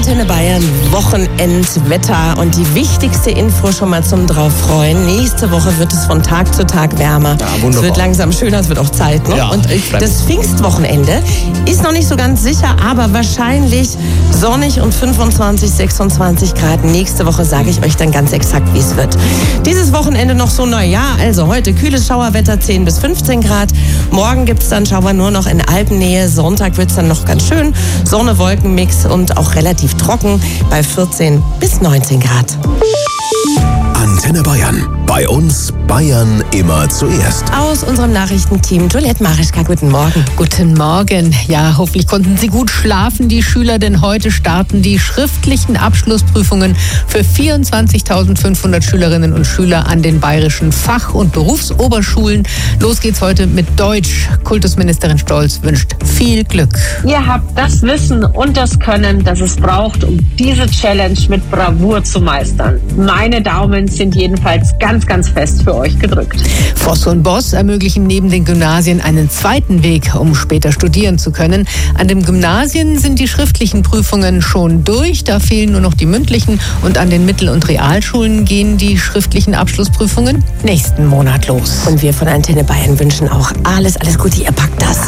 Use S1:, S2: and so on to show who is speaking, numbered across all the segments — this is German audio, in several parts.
S1: Antenne Bayern Wochenendwetter und die wichtigste Info schon mal zum drauf freuen. Nächste Woche wird es von Tag zu Tag wärmer. Ja, es wird langsam schöner, es wird auch Zeit. Ne?
S2: Ja,
S1: und das Pfingstwochenende ist noch nicht so ganz sicher, aber wahrscheinlich sonnig und 25, 26 Grad. Nächste Woche sage ich euch dann ganz exakt, wie es wird. Dieses Wochenende noch so, also heute kühles Schauerwetter, 10 bis 15 Grad. Morgen gibt es dann Schauer nur noch in Alpennähe. Sonntag wird es dann noch ganz schön. Sonne-Wolken-Mix und auch relativ trocken bei 14 bis 19 Grad.
S3: Antenne Bayern. Bei uns Bayern immer zuerst.
S1: Aus unserem Nachrichtenteam Juliette Marischka, guten Morgen.
S4: Guten Morgen. Ja, hoffentlich konnten Sie gut schlafen, die Schüler, denn heute starten die schriftlichen Abschlussprüfungen für 24.500 Schülerinnen und Schüler an den bayerischen Fach- und Berufsoberschulen. Los geht's heute mit Deutsch. Kultusministerin Stolz wünscht viel Glück.
S5: Ihr habt das Wissen und das Können, das es braucht, um diese Challenge mit Bravour zu meistern. Meine Daumen sind jedenfalls ganz fest für euch gedrückt.
S4: Voss und Boss ermöglichen neben den Gymnasien einen zweiten Weg, um später studieren zu können. An den Gymnasien sind die schriftlichen Prüfungen schon durch, da fehlen nur noch die mündlichen, und an den Mittel- und Realschulen gehen die schriftlichen Abschlussprüfungen nächsten Monat los.
S1: Und wir von Antenne Bayern wünschen auch alles Gute, ihr packt das.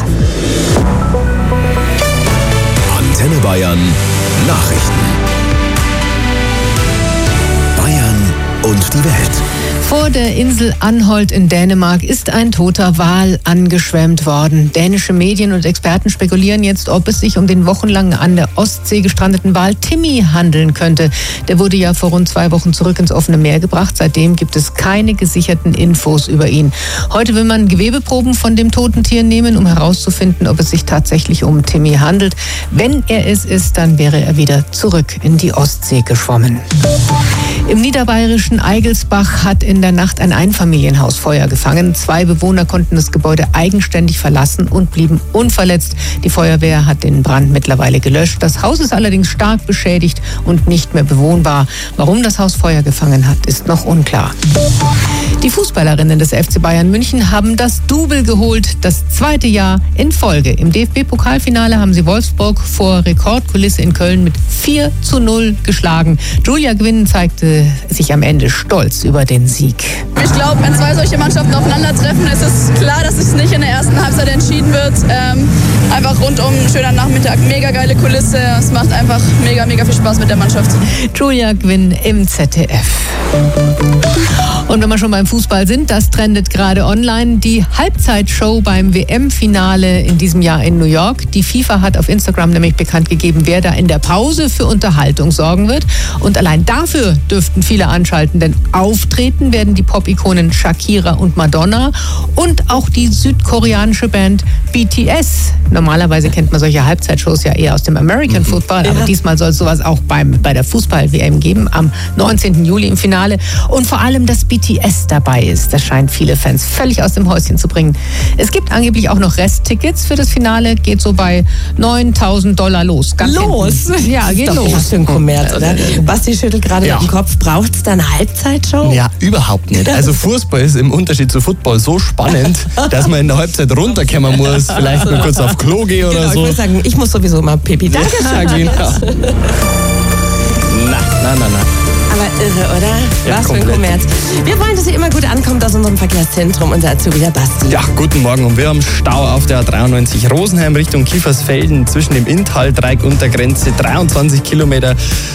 S3: Antenne Bayern Nachrichten. Bayern und die Welt.
S4: Vor der Insel Anholt in Dänemark ist ein toter Wal angeschwemmt worden. Dänische Medien und Experten spekulieren jetzt, ob es sich um den wochenlang an der Ostsee gestrandeten Wal Timmy handeln könnte. Der wurde ja vor rund 2 Wochen zurück ins offene Meer gebracht. Seitdem gibt es keine gesicherten Infos über ihn. Heute will man Gewebeproben von dem toten Tier nehmen, um herauszufinden, ob es sich tatsächlich um Timmy handelt. Wenn er es ist, dann wäre er wieder zurück in die Ostsee geschwommen. Im niederbayerischen Eigelsbach hat in der Nacht ein Einfamilienhaus Feuer gefangen. 2 Bewohner konnten das Gebäude eigenständig verlassen und blieben unverletzt. Die Feuerwehr hat den Brand mittlerweile gelöscht. Das Haus ist allerdings stark beschädigt und nicht mehr bewohnbar. Warum das Haus Feuer gefangen hat, ist noch unklar. Die Fußballerinnen des FC Bayern München haben das Double geholt, das 2. Jahr in Folge. Im DFB-Pokalfinale haben sie Wolfsburg vor Rekordkulisse in Köln mit 4:0 geschlagen. Julia Gwynn zeigte sich am Ende stolz über den Sieg.
S6: Ich glaube, wenn 2 solche Mannschaften aufeinandertreffen, ist es klar, dass es nicht in der ersten Halbzeit entschieden wird. Einfach rundum ein schöner Nachmittag, mega geile Kulisse. Es macht einfach mega viel Spaß mit der Mannschaft.
S4: Julia Gwynn im ZDF. Und wenn wir schon beim Fußball sind, das trendet gerade online, die Halbzeitshow beim WM-Finale in diesem Jahr in New York. Die FIFA hat auf Instagram nämlich bekannt gegeben, wer da in der Pause für Unterhaltung sorgen wird. Und allein dafür dürften viele anschalten, denn auftreten werden die Pop-Ikonen Shakira und Madonna und auch die südkoreanische Band BTS. Normalerweise kennt man solche Halbzeitshows ja eher aus dem American Football, aber diesmal soll es sowas auch bei der Fußball-WM geben, am 19. Juli im Finale. Und vor allem, dass BTS dabei ist, das scheint viele Fans völlig aus dem Häuschen zu bringen. Es gibt angeblich auch noch Resttickets für das Finale, geht so bei $9.000 los. Ganz
S1: los?
S4: Hinten. Ja, geht los.
S1: Das ist ein Kommerz, oder? Basti schüttelt gerade mit dem Kopf. Braucht es da eine Halbzeitshow?
S2: Ja, überhaupt nicht. Also Fußball ist im Unterschied zu Football so spannend, dass man in der Halbzeit runterkommen muss, vielleicht nur kurz auf Klo gehen oder so.
S1: Ich würde sagen, ich muss sowieso mal Pipi. Danke schön.
S2: Na.
S1: Aber irre, oder?
S2: Ja,
S1: was für ein Kommerz. Wir wollen, dass ihr immer gut ankommt aus unserem Verkehrszentrum. Unser Azubi, der Basti.
S2: Ja, guten Morgen. Und wir haben Stau auf der A93 Rosenheim Richtung Kiefersfelden zwischen dem Inntal-Dreieck und der Grenze. 23 Kilometer.